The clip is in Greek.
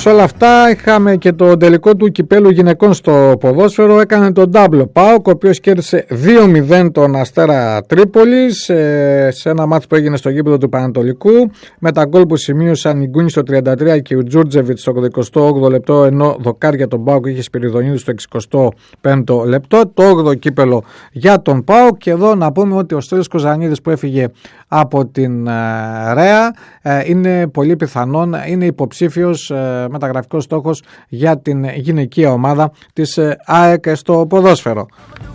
όλα αυτά είχαμε και το τελικό του κυπέλου γυναικών στο ποδόσφαιρο. Έκανε τον double ΠΑΟΚ, ο οποίος κέρδισε 2-0 τον Αστέρα Τρίπολης σε ένα μάτς που έγινε στο γήπεδο του Πανατολικού, με τα γκολ που σημείωσαν η Γκούνη στο 33 και ο Τζούρτζεβιτ στο 28ο λεπτό, ενώ δοκάρια τον ΠΑΟΚ είχε Σπυριδονίδη στο 65ο λεπτό. Το 8ο κύπελο για τον ΠΑΟΚ. Και εδώ να πούμε ότι ο Στέλιος Κοζανίδης που έφυγε από την ΡΕΑ είναι πολύ πιθανόν, είναι υποψήφιος μεταγραφικός στόχος για την γυναικεία ομάδα της ΑΕΚ στο ποδόσφαιρο.